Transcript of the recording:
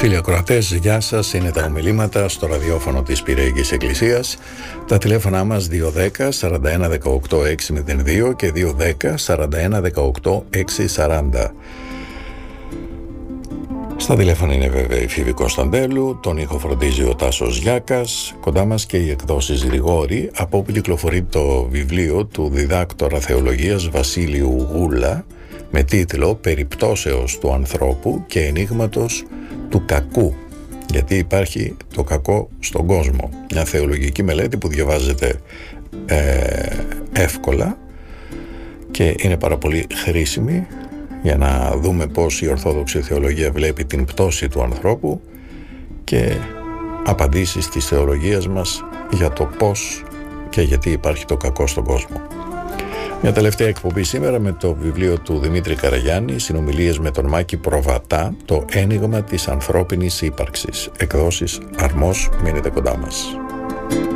Φίλοι ακροατές, γεια σας. Είναι τα ομιλήματα στο ραδιόφωνο της Πυραιικής Εκκλησίας. Τα τηλέφωνά μας 210 41 18 602 και 210 41 18 640. Στα τηλέφωνα είναι βέβαια η Φίβη Κωνσταντέλου, τον ήχο φροντίζει ο Τάσος Γιάκας, κοντά μας και οι εκδόσεις Γρηγόρη, από όπου κυκλοφορεί το βιβλίο του διδάκτορα θεολογίας Βασίλειου Γούλα με τίτλο «Περιπτώσεως του ανθρώπου και ενίγματος του κακού». Γιατί υπάρχει το κακό στον κόσμο. Μια θεολογική μελέτη που διαβάζεται εύκολα και είναι πάρα πολύ χρήσιμη για να δούμε πώς η Ορθόδοξη θεολογία βλέπει την πτώση του ανθρώπου και απαντήσεις της θεολογίας μας για το πώς και γιατί υπάρχει το κακό στον κόσμο. Μια τελευταία εκπομπή σήμερα με το βιβλίο του Δημήτρη Καραγιάννη, συνομιλίες με τον Μάκη Προβατά, το ένιγμα της ανθρώπινης ύπαρξης. Εκδόσεις Αρμός, μείνετε κοντά μας.